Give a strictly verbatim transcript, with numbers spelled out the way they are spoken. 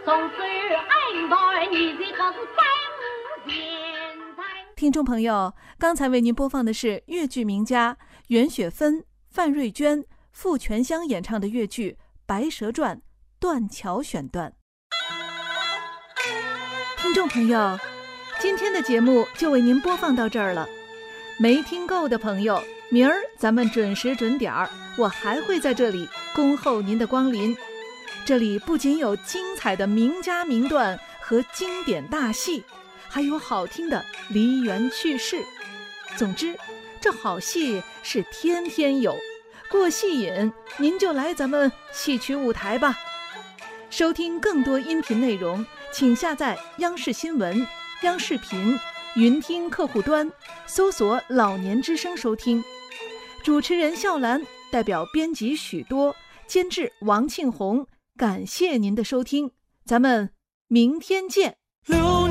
从此恩待你这个是三五现在。 听众朋友，刚才为您播放的是越剧名家袁雪芬、范瑞娟、傅全香演唱的越剧《白蛇传》断桥选段。听众朋友，今天的节目就为您播放到这儿了。没听够的朋友，明儿咱们准时准点儿，我还会在这里恭候您的光临。这里不仅有精彩的名家名段和经典大戏，还有好听的梨园趣事。总之，这好戏是天天有，过戏瘾您就来咱们戏曲舞台吧。收听更多音频内容，请下载央视新闻、央视频、云听客户端，搜索老年之声收听。主持人笑兰代表编辑许多，监制王庆红，感谢您的收听，咱们明天见。